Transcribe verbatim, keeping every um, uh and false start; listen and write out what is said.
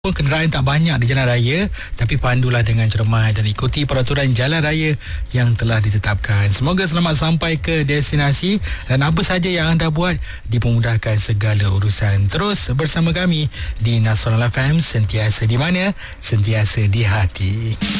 Kenderaan tak banyak di jalan raya, tapi pandulah dengan cermat dan ikuti peraturan jalan raya yang telah ditetapkan. Semoga selamat sampai ke destinasi dan apa saja yang anda buat dipermudahkan segala urusan. Terus bersama kami di Nasional F M, sentiasa di mana, sentiasa di hati.